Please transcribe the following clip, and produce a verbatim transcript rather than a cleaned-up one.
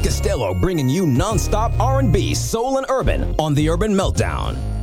Costello bringing you nonstop R and B, soul, and urban on The Urban Meltdown.